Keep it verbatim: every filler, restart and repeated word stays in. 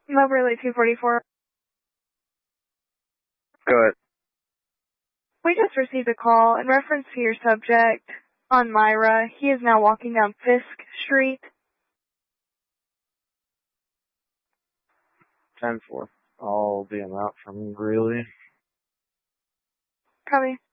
Moberly two forty-four. Go ahead. We just received a call in reference to your subject on Myra. He is now walking down Fisk Street. ten four. I'll be in that from Greeley. Copy.